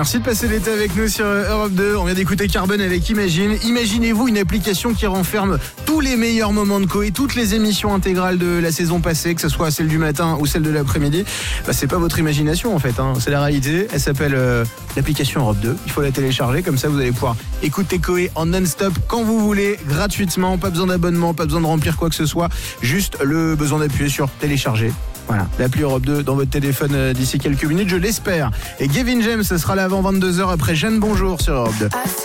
Merci de passer l'été avec nous sur Europe 2. On vient d'écouter Carbone avec Imagine. Imaginez-vous une application qui renferme tous les meilleurs moments de Coé, toutes les émissions intégrales de la saison passée, que ce soit celle du matin ou celle de l'après-midi. C'est pas votre imagination en fait, c'est la réalité. Elle s'appelle l'application Europe 2. Il faut la télécharger, comme ça vous allez pouvoir écouter Coé en non-stop quand vous voulez, gratuitement. Pas besoin d'abonnement, pas besoin de remplir quoi que ce soit. Juste le besoin d'appuyer sur télécharger. Voilà, l'appli Europe 2 dans votre téléphone d'ici quelques minutes, je l'espère. Et Gavin James, ce sera là avant 22h après Jeanne Bonjour sur Europe 2.